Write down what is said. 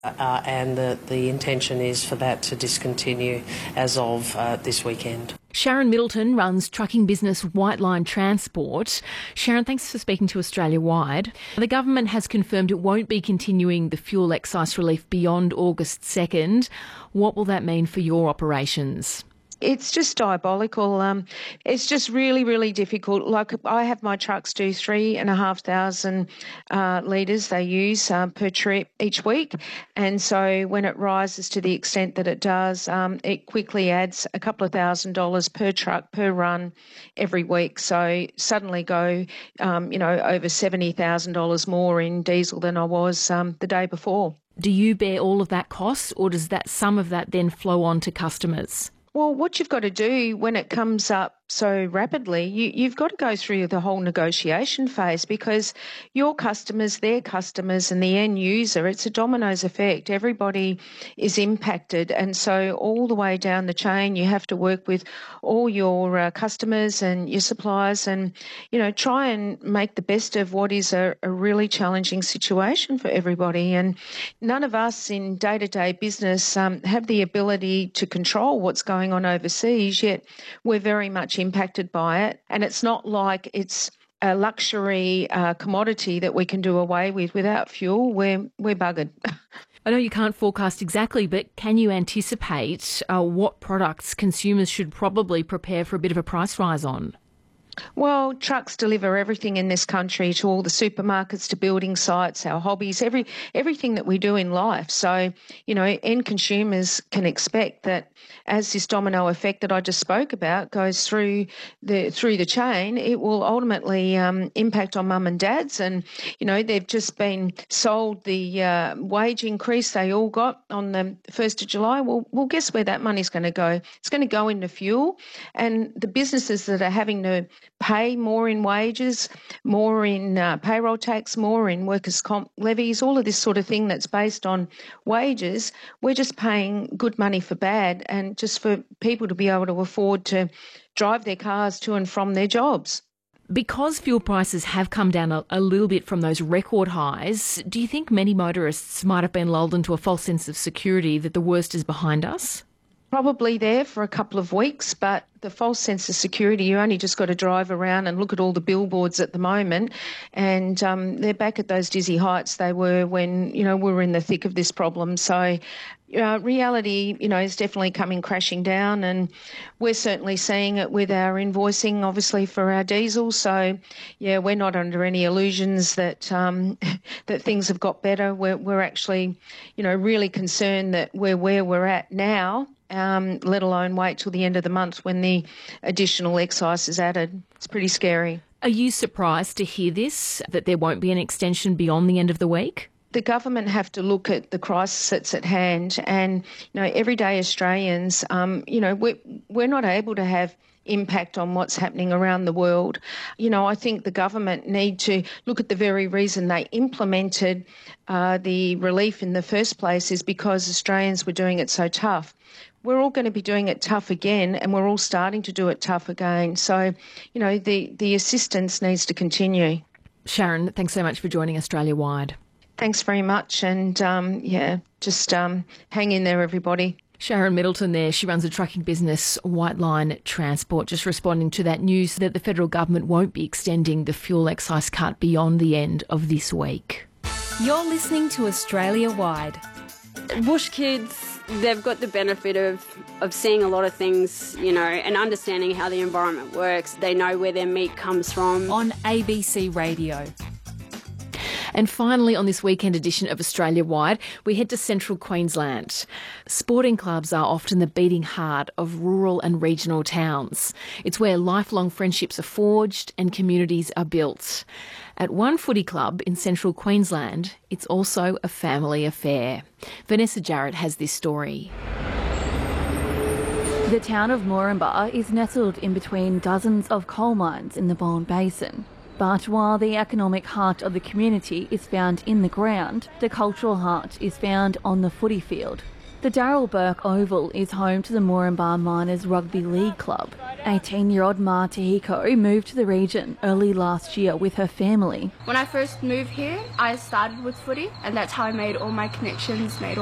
and the intention is for that to discontinue as of this weekend. Sharon Middleton runs trucking business White Line Transport. Sharon, thanks for speaking to Australia Wide. The government has confirmed it won't be continuing the fuel excise relief beyond August 2nd. What will that mean for your operations? It's just diabolical. It's just really, really difficult. Like, I have my trucks do 3,500 litres they use per trip each week. And so when it rises to the extent that it does, it quickly adds a couple of $1,000s per truck, per run every week. So suddenly go, over $70,000 more in diesel than I was the day before. Do you bear all of that cost, or does some of that then flow on to customers? Well, what you've got to do when it comes up so rapidly, you've got to go through the whole negotiation phase, because your customers, their customers and the end user, it's a dominoes effect. Everybody is impacted. And so all the way down the chain, you have to work with all your customers and your suppliers and, try and make the best of what is a really challenging situation for everybody. And none of us in day-to-day business have the ability to control what's going on overseas, yet we're very much impacted by it. And it's not like it's a luxury commodity that we can do away with. Without fuel, we're buggered. I know you can't forecast exactly, but can you anticipate what products consumers should probably prepare for a bit of a price rise on? Well, trucks deliver everything in this country, to all the supermarkets, to building sites, our hobbies, everything that we do in life. So, end consumers can expect that as this domino effect that I just spoke about goes through the chain, it will ultimately impact on mum and dads. And, they've just been sold the wage increase they all got on the 1st of July. Well, guess where that money's going to go? It's going to go into fuel, and the businesses that are having to pay more in wages, more in payroll tax, more in workers' comp levies, all of this sort of thing that's based on wages, we're just paying good money for bad, and just for people to be able to afford to drive their cars to and from their jobs. Because fuel prices have come down a little bit from those record highs, do you think many motorists might have been lulled into a false sense of security that the worst is behind us? Probably there for a couple of weeks, but the false sense of security, you only just got to drive around and look at all the billboards at the moment, and they're back at those dizzy heights they were when, we were in the thick of this problem. So reality, is definitely coming crashing down, and we're certainly seeing it with our invoicing, obviously, for our diesel. So, we're not under any illusions that that things have got better. We're actually, really concerned that we're where we're at now, let alone wait till the end of the month when the additional excise is added. It's pretty scary. Are you surprised to hear this, that there won't be an extension beyond the end of the week? The government have to look at the crisis that's at hand, and everyday Australians, we're not able to have impact on what's happening around the world. I think the government need to look at the very reason they implemented the relief in the first place is because Australians were doing it so tough. We're all going to be doing it tough again, and we're all starting to do it tough again. So, the assistance needs to continue. Sharon, thanks so much for joining Australia Wide. Thanks very much, and just hang in there, everybody. Sharon Middleton there. She runs a trucking business, White Line Transport, just responding to that news that the federal government won't be extending the fuel excise cut beyond the end of this week. You're listening to Australia Wide. Bush kids, they've got the benefit of seeing a lot of things, and understanding how the environment works. They know where their meat comes from. On ABC Radio. And finally, on this weekend edition of Australia Wide, we head to central Queensland. Sporting clubs are often the beating heart of rural and regional towns. It's where lifelong friendships are forged and communities are built. At one footy club in central Queensland, it's also a family affair. Vanessa Jarrett has this story. The town of Moranbah is nestled in between dozens of coal mines in the Bowen Basin. But while the economic heart of the community is found in the ground, the cultural heart is found on the footy field. The Darryl Burke Oval is home to the Moranbah Miners Rugby League Club. 18-year-old Ma Tahiko moved to the region early last year with her family. When I first moved here, I started with footy, and that's how I made all my connections, made all